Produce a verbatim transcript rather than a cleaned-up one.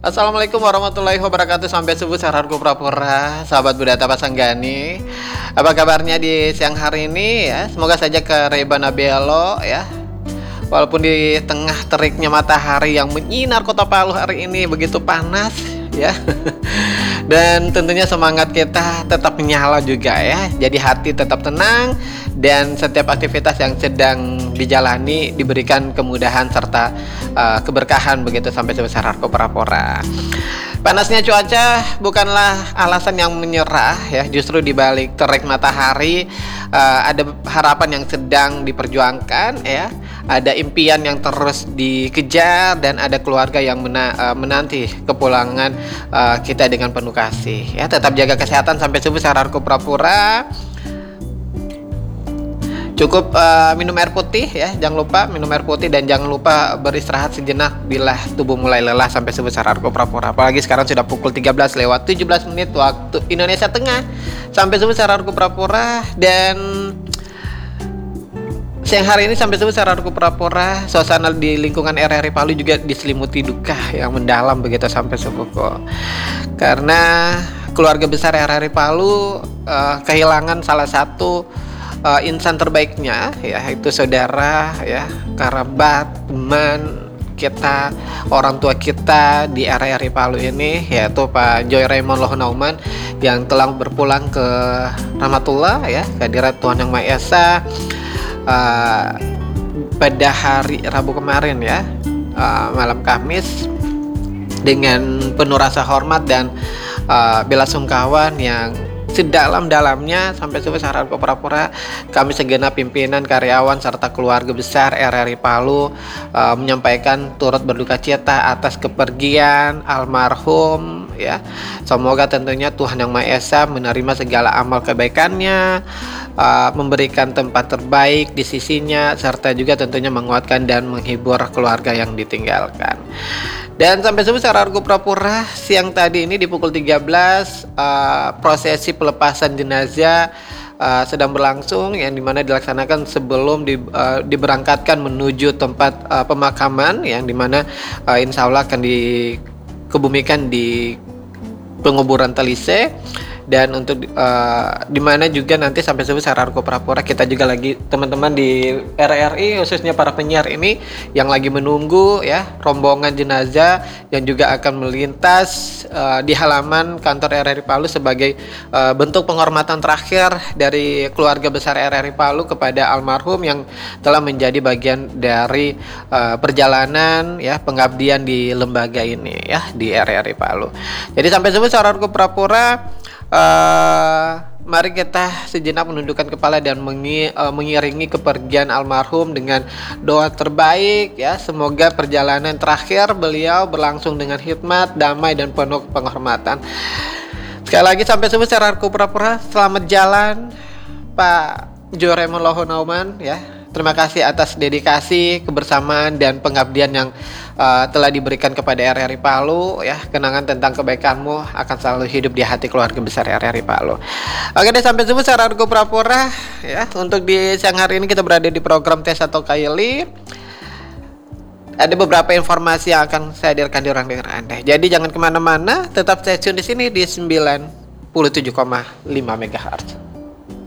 Assalamualaikum warahmatullahi wabarakatuh. Sampai subuh saranku Prapura, sahabat Budata Pasanggani. Apa kabarnya di siang hari ini ya? Semoga saja ke Reba Nabelo ya. Walaupun di tengah teriknya matahari yang menyinar kota Palu hari ini begitu panas ya. Dan tentunya semangat kita tetap menyala juga ya. Jadi hati tetap tenang dan setiap aktivitas yang sedang dijalani diberikan kemudahan serta uh, keberkahan begitu sampai sebesar harko Prapura. Panasnya cuaca bukanlah alasan yang menyerah ya, justru di balik terik matahari uh, ada harapan yang sedang diperjuangkan ya, ada impian yang terus dikejar dan ada keluarga yang mena uh, menanti kepulangan uh, kita dengan penuh kasih ya. Tetap jaga kesehatan sampai subuh saranku Prapura. Cukup uh, minum air putih ya, jangan lupa minum air putih dan jangan lupa beristirahat sejenak bila tubuh mulai lelah sampai sebesar harko Prapura. Apalagi sekarang sudah pukul tiga belas lewat tujuh belas menit waktu Indonesia Tengah sampai sebesar harko Prapura. Dan siang hari ini sampai sebesar harko Prapura, suasana di lingkungan R R I Palu juga diselimuti duka yang mendalam begitu sampai subuh kok. Karena keluarga besar R R I Palu uh, kehilangan salah satu Uh, insan terbaiknya ya, itu saudara ya, kerabat, teman kita, orang tua kita di R R I Palu ini, yaitu Pak Joy Raymond Lohonauman yang telah berpulang ke rahmatullah ya, kehadirat Tuhan Yang Maha Esa uh, pada hari Rabu kemarin ya, uh, malam Kamis, dengan penuh rasa hormat dan uh, bela sungkawa yang sedalam-dalamnya sampai sebesar harko Prapura. Kami segenap pimpinan, karyawan serta keluarga besar R R I Palu uh, menyampaikan turut berduka cita atas kepergian almarhum ya. Semoga tentunya Tuhan Yang Maha Esa menerima segala amal kebaikannya, uh, memberikan tempat terbaik di sisinya, serta juga tentunya menguatkan dan menghibur keluarga yang ditinggalkan. Dan sampai sebesar harko Prapura, siang tadi ini di pukul tiga belas uh, prosesi pelepasan jenazah uh, sedang berlangsung, yang dimana dilaksanakan sebelum di, uh, diberangkatkan menuju tempat uh, pemakaman, yang dimana uh, insya Allah akan dikebumikan di penguburan Talise. Dan untuk uh, dimana juga nanti sampai sebesar harko Prapura, kita juga lagi teman-teman di R R I khususnya para penyiar ini yang lagi menunggu ya rombongan jenazah yang juga akan melintas uh, di halaman kantor R R I Palu sebagai uh, bentuk penghormatan terakhir dari keluarga besar R R I Palu kepada almarhum yang telah menjadi bagian dari uh, perjalanan ya pengabdian di lembaga ini ya di R R I Palu. Jadi sampai sebesar harko Prapura, Uh, mari kita sejenak menundukkan kepala dan mengi, uh, mengiringi kepergian almarhum dengan doa terbaik ya. Semoga perjalanan terakhir beliau berlangsung dengan hikmat, damai dan penuh penghormatan. Sekali lagi sampai sebesar harko Prapura, selamat jalan Pak Joy Raymond Lohonauman ya. Terima kasih atas dedikasi, kebersamaan dan pengabdian yang uh, telah diberikan kepada R R I Palu ya. Kenangan tentang kebaikanmu akan selalu hidup di hati keluarga besar R R I Palu. Oke deh, sampai sebesar harko Prapura ya. Untuk di siang hari ini kita berada di program Tes atau Kaili. Ada beberapa informasi yang akan saya hadirkan di ruang dengar Anda. Jadi jangan kemana-mana, tetap stay tune di sini di sembilan puluh tujuh koma lima megahertz.